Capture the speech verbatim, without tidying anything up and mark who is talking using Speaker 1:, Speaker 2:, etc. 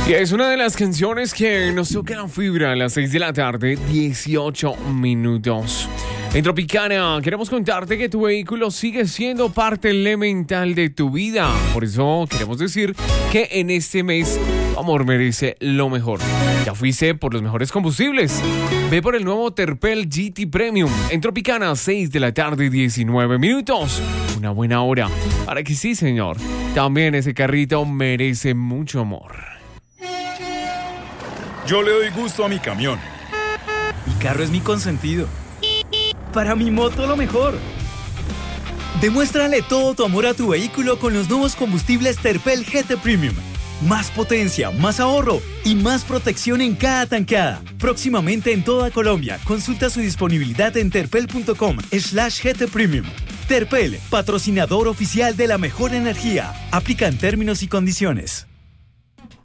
Speaker 1: Y es una de las canciones que nos toca la fibra a las seis de la tarde, dieciocho minutos. En Tropicana queremos contarte que tu vehículo sigue siendo parte elemental de tu vida. Por eso queremos decir que en este mes tu amor merece lo mejor. Ya fuiste por los mejores combustibles. Ve por el nuevo Terpel G T Premium. En Tropicana, seis de la tarde, diecinueve minutos. Una buena hora para que sí, señor. También ese carrito merece mucho amor.
Speaker 2: Yo le doy gusto a mi camión.
Speaker 3: Mi carro es mi consentido. Para mi moto lo mejor. Demuéstrale todo tu amor a tu vehículo con los nuevos combustibles Terpel G T Premium. Más potencia, más ahorro y más protección en cada tanqueada. Próximamente en toda Colombia. Consulta su disponibilidad en terpel.com slash GT Premium. Terpel, patrocinador oficial de la mejor energía. Aplican términos y condiciones.